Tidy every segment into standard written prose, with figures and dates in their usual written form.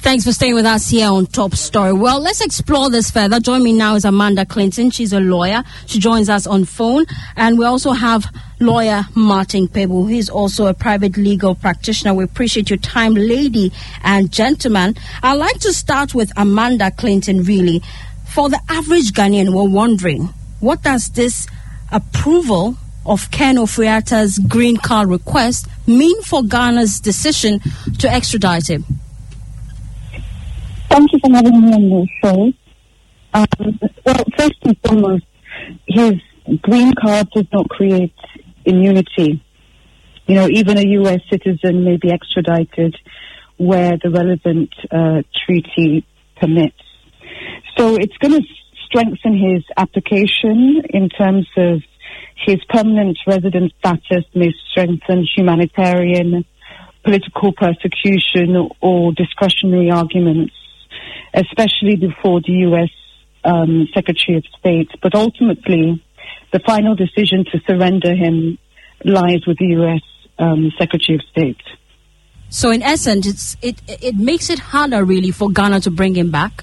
Thanks for staying with us here on Top Story. Well, let's explore this further. Join me now is Amanda Clinton. She's a lawyer. She joins us on phone. And we also have lawyer Martin Kpebu. He's also a private legal practitioner. We appreciate your time, lady and gentlemen. I'd like to start with Amanda Clinton, really. For the average Ghanaian, we're wondering, what does this approval of Ken Ofori-Atta's green card request mean for Ghana's decision to extradite him? Thank you for having me on the show. Well, first and foremost, his green card does not create immunity. You know, even a U.S. citizen may be extradited where the relevant treaty permits. So it's going to strengthen his application in terms of his permanent resident status, may strengthen humanitarian, political persecution, or discretionary arguments, especially before the U.S. Secretary of State. But ultimately, the final decision to surrender him lies with the U.S. Secretary of State. So in essence, it makes it harder, really, for Ghana to bring him back?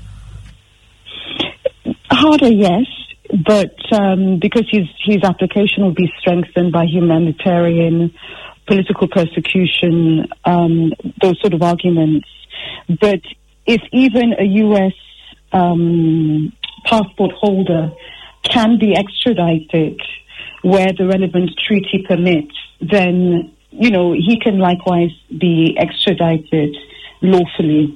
Harder, yes, but because his application will be strengthened by humanitarian, political persecution, those sort of arguments. But if even a U.S. passport holder can be extradited where the relevant treaty permits, then, you know, he can likewise be extradited lawfully.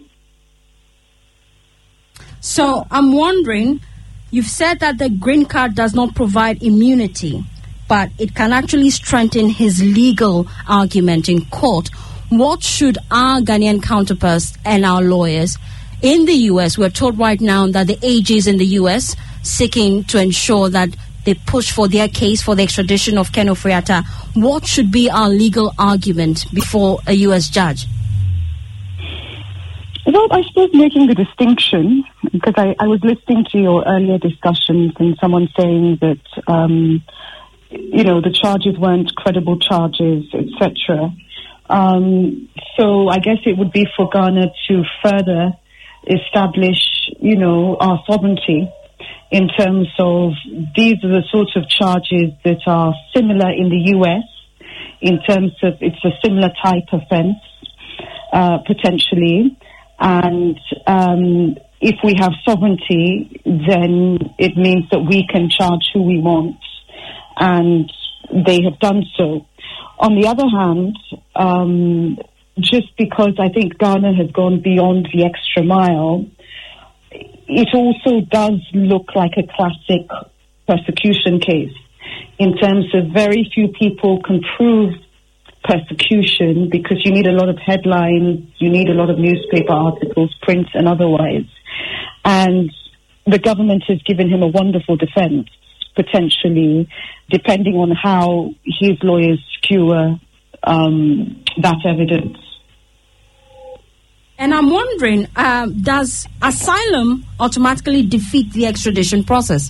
So I'm wondering, you've said that the green card does not provide immunity, but it can actually strengthen his legal argument in court. What should our Ghanaian counterparts and our lawyers in the U.S., we're told right now that the AGs in the U.S. seeking to ensure that they push for their case for the extradition of Ken Ofori-Atta, what should be our legal argument before a U.S. judge? Well, I suppose making the distinction, because I was listening to your earlier discussions and someone saying that, you know, the charges weren't credible charges, etc. So I guess it would be for Ghana to further establish, you know, our sovereignty in terms of these are the sorts of charges that are similar in the U.S. in terms of it's a similar type offense, potentially. And if we have sovereignty, then it means that we can charge who we want, and they have done so. On the other hand, just because I think Ghana has gone beyond the extra mile, it also does look like a classic persecution case in terms of very few people can prove persecution because you need a lot of headlines, you need a lot of newspaper articles, print and otherwise. And the government has given him a wonderful defense, potentially, depending on how his lawyers skewer that evidence. And I'm wondering, does asylum automatically defeat the extradition process?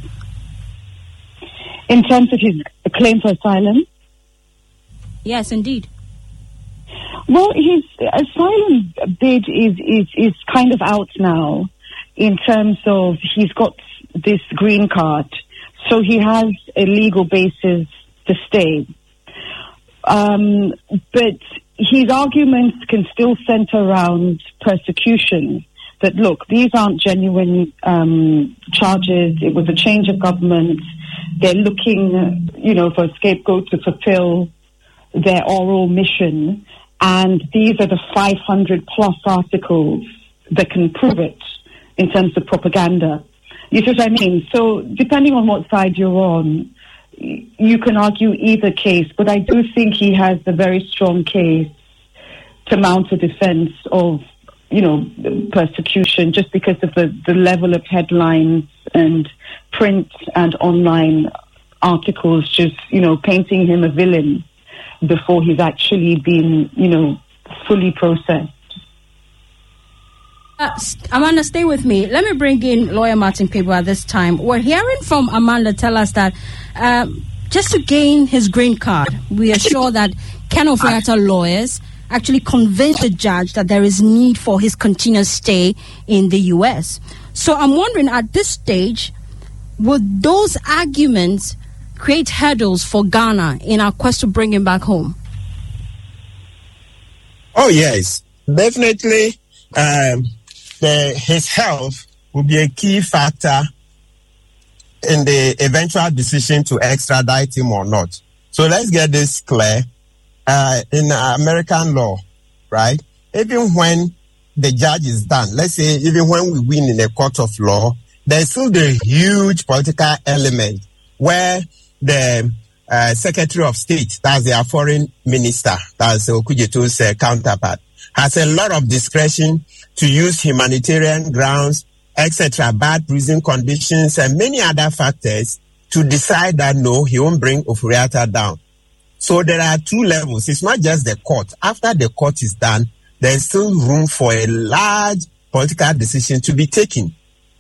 In terms of his claim for asylum? Yes, indeed. Well, his asylum bid is kind of out now in terms of he's got this green card, so he has a legal basis to stay. But his arguments can still center around persecution. That, look, these aren't genuine charges. It was a change of government. They're looking, you know, for a scapegoat to fulfill their oral mission. And these are the 500 plus articles that can prove it in terms of propaganda. You see what I mean? So depending on what side you're on, you can argue either case, but I do think he has a very strong case to mount a defense of, you know, persecution just because of the level of headlines and print and online articles just, you know, painting him a villain before he's actually been, you know, fully processed. Amanda, stay with me. Let me bring in lawyer Martin Kpebu at this time. We're hearing from Amanda tell us that just to gain his green card, we are sure that Ken Ofori-Atta lawyers actually convince the judge that there is need for his continuous stay in the U.S. So I'm wondering, at this stage, would those arguments create hurdles for Ghana in our quest to bring him back home? Oh, yes. Definitely, his health will be a key factor in the eventual decision to extradite him or not. So let's get this clear. In American law, right, even when the judge is done, let's say even when we win in a court of law, there's still the huge political element where the Secretary of State, that's their foreign minister, that's Okudzeto's counterpart, has a lot of discretion to use humanitarian grounds, etc., bad prison conditions, and many other factors to decide that no, he won't bring Ofori-Atta down. So there are two levels. It's not just the court. After the court is done, there's still room for a large political decision to be taken.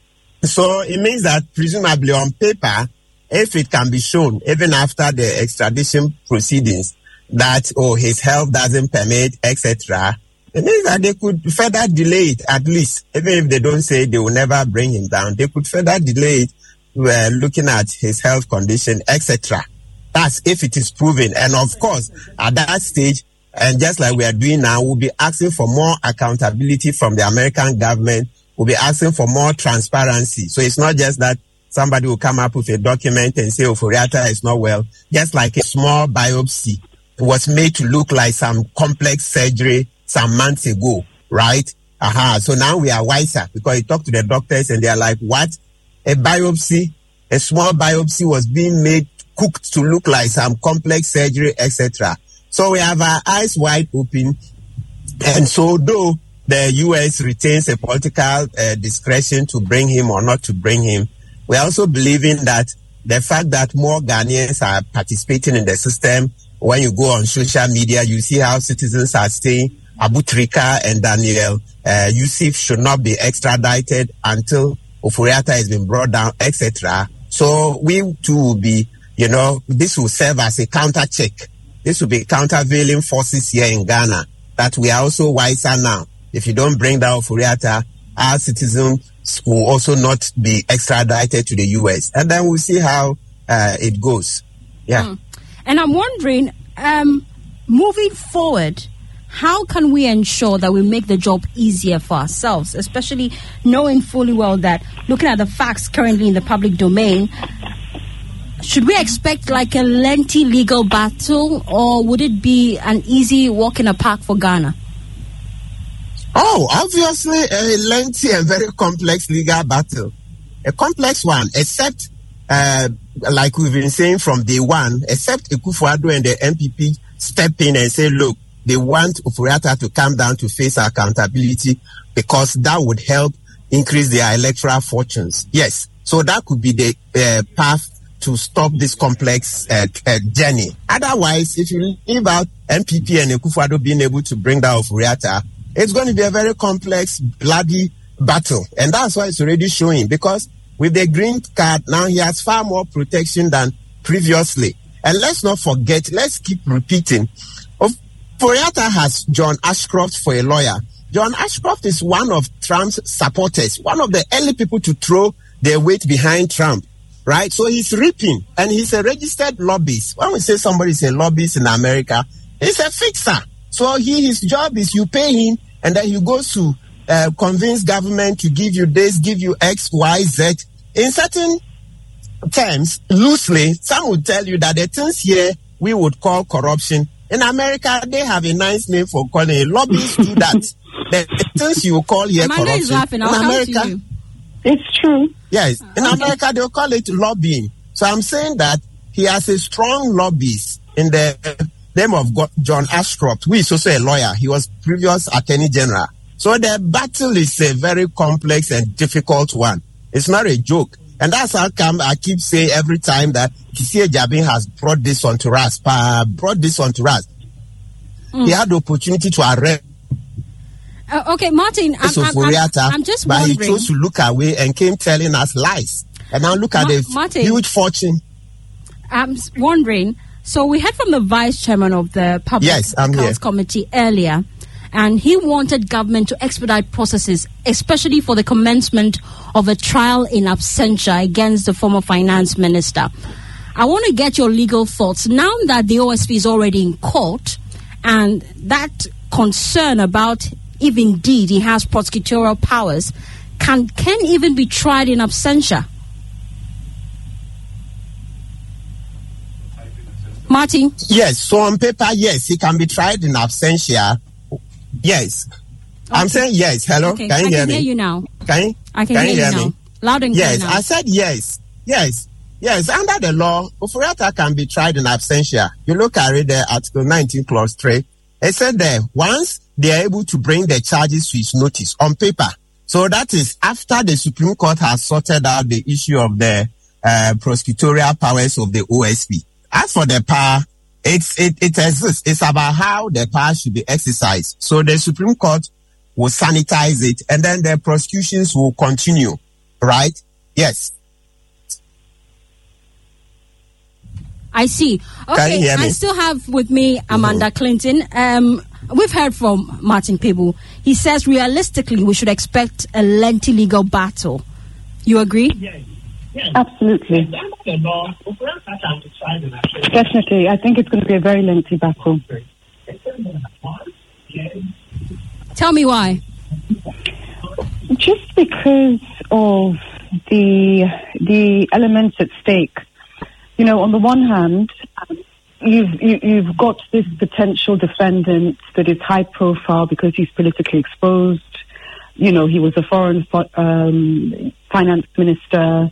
So it means that presumably on paper, if it can be shown, even after the extradition proceedings, that, his health doesn't permit, etc., it means that they could further delay it, at least. Even if they don't say they will never bring him down, they could further delay it, looking at his health condition, etc. That's if it is proven. And of course, at that stage, and just like we are doing now, we'll be asking for more accountability from the American government. We'll be asking for more transparency. So it's not just that somebody will come up with a document and say, Ofori-Atta is not well. Just like a small biopsy was made to look like some complex surgery some months ago, right? So now we are wiser because you talk to the doctors and they are like, what? A biopsy, a small biopsy was being made, cooked to look like some complex surgery, etc. So we have our eyes wide open. And so though the U.S. retains a political discretion to bring him or not to bring him, we're also believing that the fact that more Ghanaians are participating in the system, when you go on social media, you see how citizens are saying Abu Trika and Daniel Yusuf should not be extradited until Ofori-Atta has been brought down, etc. So we too will be, this will serve as a counter check. This will be countervailing forces here in Ghana, that we are also wiser now. If you don't bring down Ofori-Atta, our citizens will also not be extradited to the U.S. And then we'll see how it goes. Yeah. And I'm wondering, moving forward, how can we ensure that we make the job easier for ourselves, especially knowing fully well that, looking at the facts currently in the public domain, should we expect like a lengthy legal battle, or would it be an easy walk in the park for Ghana? Oh, obviously a lengthy and very complex legal battle. A complex one, except, like we've been saying from day one, except Akufo-Addo and the NPP step in and say, look, they want Ofori-Atta to come down to face accountability because that would help increase their electoral fortunes. Yes, so that could be the path to stop this complex journey. Otherwise, if you leave out NPP and Akufo-Addo being able to bring down Ofori-Atta, it's going to be a very complex, bloody battle. And that's why it's already showing, because with the green card, now he has far more protection than previously. And let's not forget, let's keep repeating, Ofori-Atta has John Ashcroft for a lawyer. John Ashcroft is one of Trump's supporters, one of the early people to throw their weight behind Trump, right? So he's reaping, and he's a registered lobbyist. When we say somebody is a lobbyist in America, he's a fixer. So his job is you pay him, and then he goes to convince government to give you this, give you X, Y, Z. In certain terms, loosely, some would tell you that the things here we would call corruption. In America, they have a nice name for calling it. Lobbyists do that. The things you call here Amanda corruption. Is laughing. I'll in America, it's true. Yes, in America, they'll call it lobbying. So I'm saying that he has a strong lobbyist in the name of John Ashcroft, who is also a lawyer. He was previous Attorney General. So the battle is a very complex and difficult one. It's not a joke. And that's how come I keep saying every time that Kissie Jabin has brought this onto us. He had the opportunity to arrest. Okay, Martin, I'm just wondering. But he chose to look away and came telling us lies. And now look at the Martin, huge fortune. I'm wondering, So we heard from the vice chairman of the Public Accounts Committee earlier, and he wanted government to expedite processes, especially for the commencement of a trial in absentia against the former finance minister. I want to get your legal thoughts. Now that the OSP is already in court, and that concern about if indeed he has prosecutorial powers, can even be tried in absentia? Martin? Yes, so on paper, yes, he can be tried in absentia. Yes. Okay. I'm saying yes. Hello? Okay. Can you hear me? I can hear you now. I can hear you now. Loud and clear now. Yes, now. I said yes. Yes. Yes, under the law, Ofori-Atta can be tried in absentia. You look at it there, Article 19, Clause 3. It said there, once they are able to bring the charges to his notice on paper. So that is after the Supreme Court has sorted out the issue of the prosecutorial powers of the OSP. As for the power, it exists. It's about how the power should be exercised. So the Supreme Court will sanitize it, and then the prosecutions will continue. Right? Yes. I see. Okay, I still have with me Amanda Clinton. We've heard from Martin Pebble. He says realistically we should expect a lengthy legal battle. You agree? Yes. Absolutely. Definitely. I think it's going to be a very lengthy battle. Tell me why. Just because of the elements at stake. You know, on the one hand, you've got this potential defendant that is high profile because he's politically exposed. You know, he was a foreign finance minister.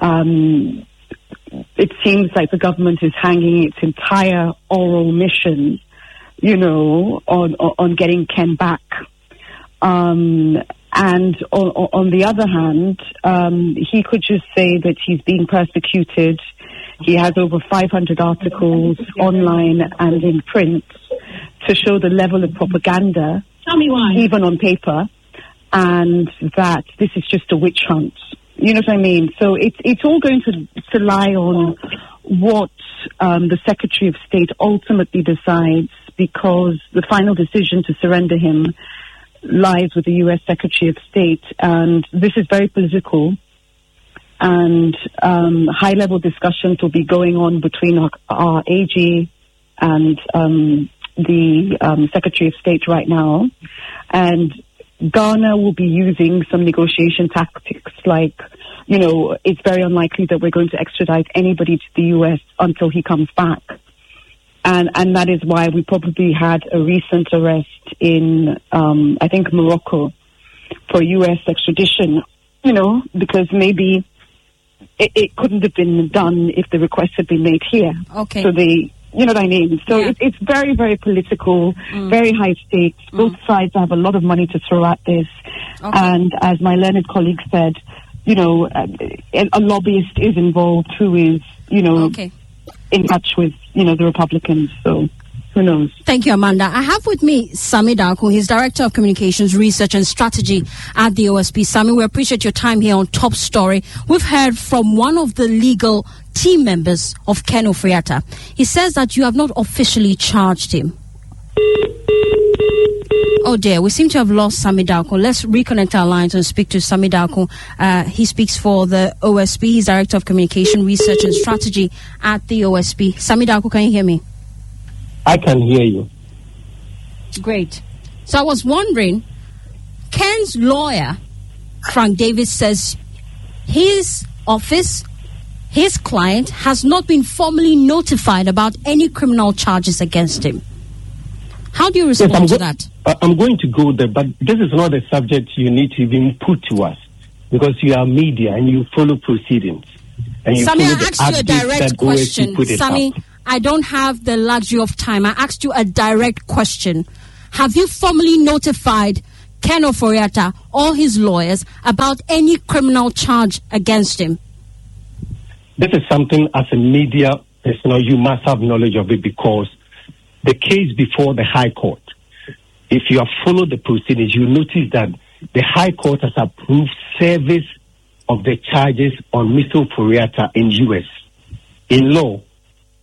It seems like the government is hanging its entire oral mission, you know, on getting Ken back. And on the other hand, he could just say that he's being persecuted. He has over 500 articles online and in print to show the level of propaganda, even on paper, and that this is just a witch hunt. You know what I mean? So it's all going to lie on what the Secretary of State ultimately decides, because the final decision to surrender him lies with the U.S. Secretary of State, and this is very political. And high-level discussions will be going on between our AG and the Secretary of State right now. And Ghana will be using some negotiation tactics like, you know, it's very unlikely that we're going to extradite anybody to the U.S. until he comes back. And that is why we probably had a recent arrest in, I think, Morocco for U.S. extradition, you know, because maybe it couldn't have been done if the request had been made here. Okay. So you know what I mean? So yeah. It's very, very political, very high stakes. Both sides have a lot of money to throw at this. Okay. And as my learned colleague said, you know, a lobbyist is involved who is, you know, in touch with, you know, the Republicans. So who knows? Thank you, Amanda. I have with me Sami Darko. He's Director of Communications, Research and Strategy at the OSP. Sami, we appreciate your time here on Top Story. We've heard from one of the legal team members of Ken Ofori-Atta. He says that you have not officially charged him. Oh dear, we seem to have lost Sami Darko. Let's reconnect our lines and speak to Sami Darko. He speaks for the OSP. He's Director of Communication, Research and Strategy at the OSP. Sami Darko, can you hear me? I can hear you. Great. So I was wondering, Ken's lawyer, Frank Davis, says his office, his client, has not been formally notified about any criminal charges against him. How do you respond to that? I'm going to go there, but this is not a subject you need to even put to us, because you are media and you follow proceedings. And you Sami, I follow asked you a direct question. Sami, I don't have the luxury of time. I asked you a direct question. Have you formally notified Ken Ofori-Atta or his lawyers about any criminal charge against him? This is something, as a media personnel, you must have knowledge of it, because the case before the High Court, if you have followed the proceedings, you notice that the High Court has approved service of the charges on Mr. Ofori-Atta in U.S. In law,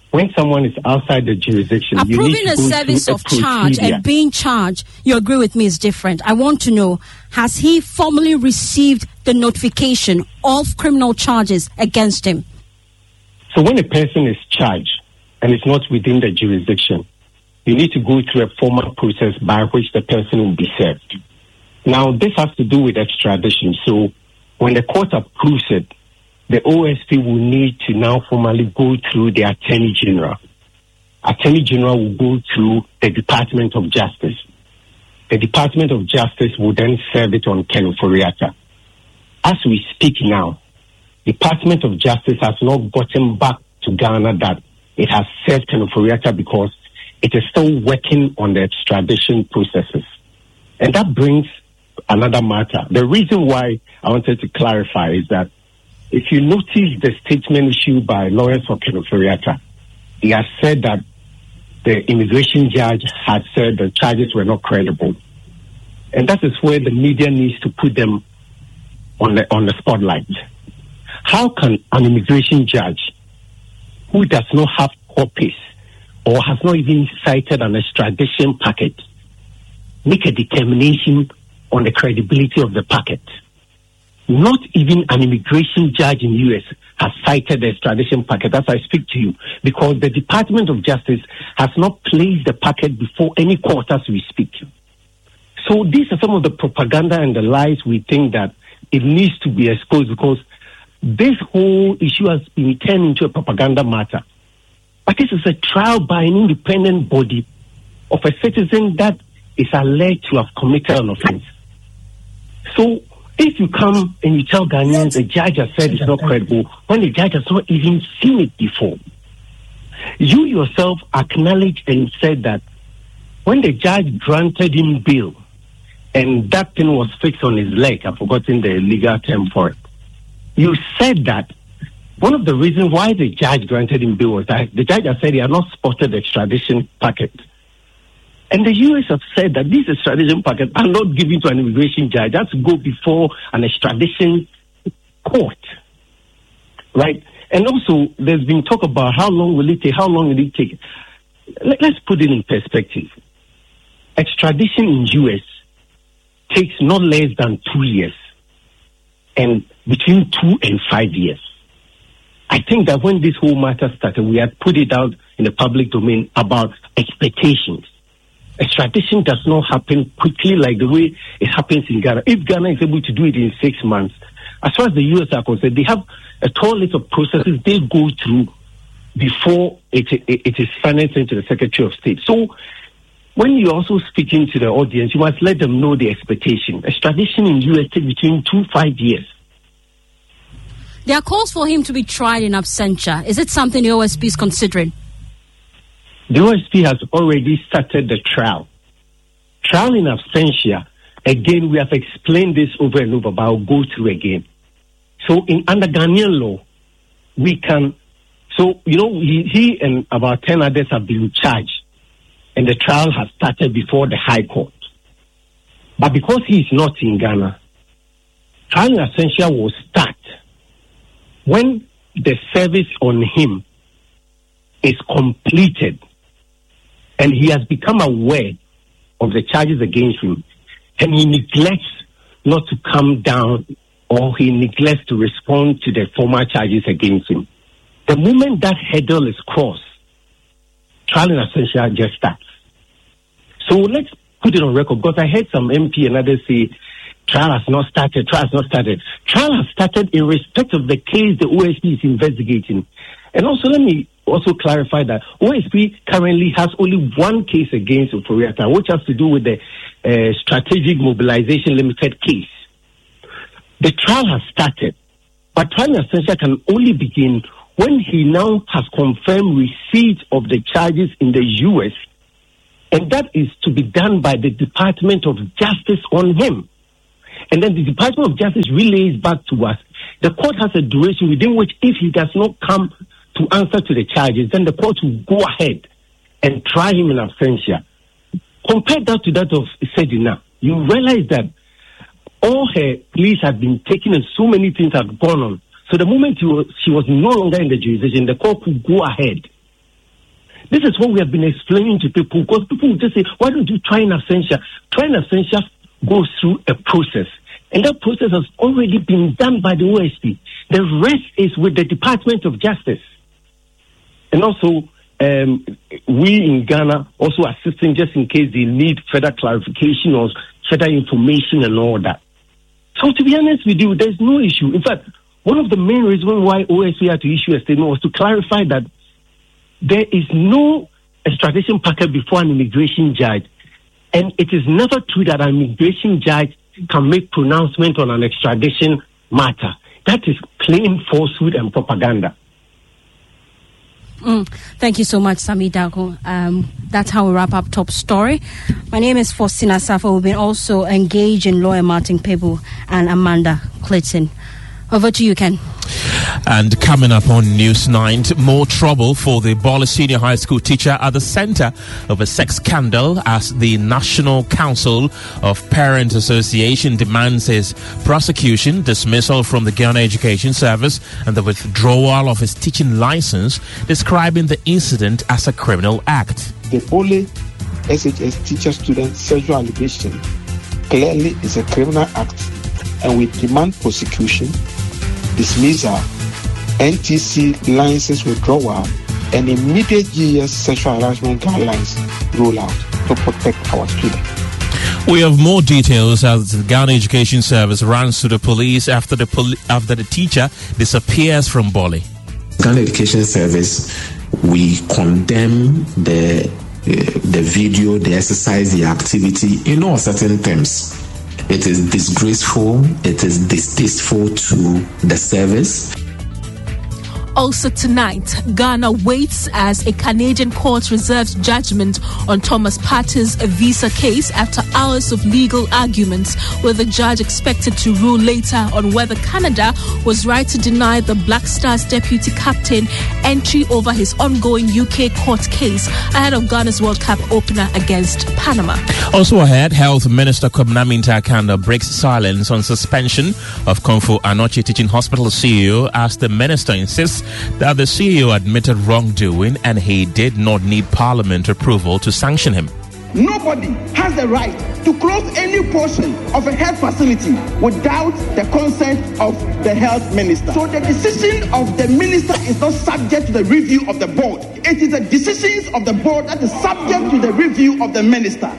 when someone is outside the jurisdiction, approving a service of charge and being charged, you agree with me, is different. I want to know, has he formally received the notification of criminal charges against him? So when a person is charged and it's not within the jurisdiction, you need to go through a formal process by which the person will be served. Now, this has to do with extradition. So when the court approves it, the OSP will need to now formally go through the Attorney General. Attorney General will go through the Department of Justice. The Department of Justice will then serve it on Ken Ofori-Atta. As we speak now, Department of Justice has not gotten back to Ghana that it has served Ken Ofori-Atta because it is still working on the extradition processes. And that brings another matter. The reason why I wanted to clarify is that if you notice the statement issued by lawyers for Ken Ofori-Atta, he has said that the immigration judge had said the charges were not credible. And that is where the media needs to put them on the spotlight. How can an immigration judge who does not have copies or has not even cited an extradition packet make a determination on the credibility of the packet? Not even an immigration judge in the U.S. has cited the extradition packet as I speak to you, because the Department of Justice has not placed the packet before any court as we speak. So these are some of the propaganda and the lies we think that it needs to be exposed, because this whole issue has been turned into a propaganda matter. But this is a trial by an independent body of a citizen that is alleged to have committed an offense. So if you come and you tell Ghanaians the judge has said it's not credible, when the judge has not even seen it before, you yourself acknowledged and said that when the judge granted him bail and that thing was fixed on his leg, I've forgotten the legal term for it, you said that one of the reasons why the judge granted him bail was that the judge has said he had not spotted the extradition packet. And the U.S. have said that these extradition packets are not given to an immigration judge. That's go before an extradition court, right? And also, there's been talk about how long will it take, Let's put it in perspective. Extradition in U.S. takes not less than 2 years, and between 2 and 5 years. I think that when this whole matter started, we had put it out in the public domain about expectations. Extradition does not happen quickly like the way it happens in Ghana. If Ghana is able to do it in 6 months, as far as the U.S. are concerned, they have a tall list of processes they go through before it is finally sent to the Secretary of State. So when you're also speaking to the audience, you must let them know the expectation. Extradition in the U.S. takes between 2 to 5 years. There are calls for him to be tried in absentia. Is it something the OSP is considering? The OSP has already started the trial. Trial in absentia, again, we have explained this over and over, but I'll go through again. So under Ghanaian law, we can, he and about 10 others have been charged, and the trial has started before the High Court. But because he is not in Ghana, trial in absentia will start when the service on him is completed and he has become aware of the charges against him, and he neglects not to come down or he neglects to respond to the former charges against him. The moment that hurdle is crossed, trial in absentia just starts. So let's put it on record, because I heard some MP and others say, trial has not started. Trial has started in respect of the case the OSP is investigating. And also, let me also clarify that OSP currently has only one case against Ofori-Atta, which has to do with the Strategic Mobilization Limited case. The trial has started, but trial in absentia can only begin when he now has confirmed receipt of the charges in the U.S., and that is to be done by the Department of Justice on him. And then the Department of Justice relays back to us. The court has a duration within which, if he does not come to answer to the charges, then the court will go ahead and try him in absentia. Compare that to that of Sedina. You realize that all her pleas have been taken and so many things have gone on. So the moment she was no longer in the jurisdiction, the court could go ahead This is what we have been explaining to people, because people will just say, why don't you try in absentia? Try in absentia goes through a process, and that process has already been done by the OSP. The rest is with the Department of Justice. And also, we in Ghana also assisting just in case they need further clarification or further information and all that. So to be honest with you, there's no issue. In fact, one of the main reasons why OSP had to issue a statement was to clarify that there is no extradition packet before an immigration judge, and it is never true that an immigration judge can make pronouncement on an extradition matter. That is plain falsehood and propaganda. Thank you so much, Sami Darko. That's how we wrap up Top Story. My name is Faustina Safa. We've been also engaged in lawyer Martin Pebu and Amanda Clayton. Over to you, Ken. And coming up on News 9, more trouble for the Bole Senior High School teacher at the center of a sex scandal as the National Council of Parents Association demands his prosecution, dismissal from the Ghana Education Service, and the withdrawal of his teaching license, describing the incident as a criminal act. The Bole SHS teacher-student sexual allegation clearly is a criminal act, and we demand prosecution, dismissal, NTC license withdrawal, and immediate GS sexual harassment guidelines rollout to protect our students. We have more details as the Ghana Education Service runs to the police after the teacher disappears from Bole. Ghana Education Service, we condemn the video, the exercise, the activity in all certain terms. It is disgraceful, it is distasteful to the service. Also tonight, Ghana waits as a Canadian court reserves judgment on Thomas Partey's visa case after hours of legal arguments, with the judge expected to rule later on whether Canada was right to deny the Black Stars deputy captain entry over his ongoing UK court case ahead of Ghana's World Cup opener against Panama. Also ahead, Health Minister Kwabena Minta-Kanda breaks silence on suspension of Komfo Anokye Teaching Hospital CEO as the minister insists that the CEO admitted wrongdoing and he did not need Parliament approval to sanction him. Nobody has the right to close any portion of a health facility without the consent of the health minister. So the decision of the minister is not subject to the review of the board. It is the decisions of the board that is subject to the review of the minister.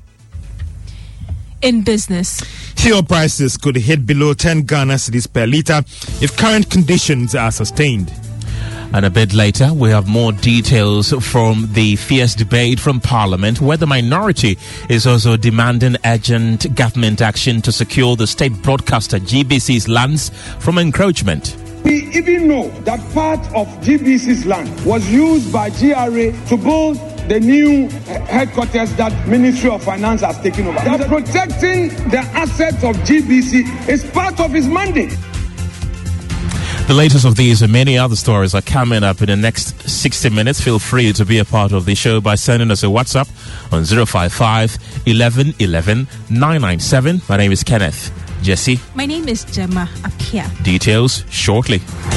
In business, fuel prices could hit below 10 Ghana cedis per litre if current conditions are sustained. And a bit later, we have more details from the fierce debate from Parliament, where the minority is also demanding urgent government action to secure the state broadcaster GBC's lands from encroachment. We even know that part of GBC's land was used by GRA to build the new headquarters that Ministry of Finance has taken over. That protecting the assets of GBC is part of his mandate. The latest of these and many other stories are coming up in the next 60 minutes. Feel free to be a part of the show by sending us a WhatsApp on 055 11 11 997. My name is Kenneth. Jesse. My name is Gemma Apia. Details shortly.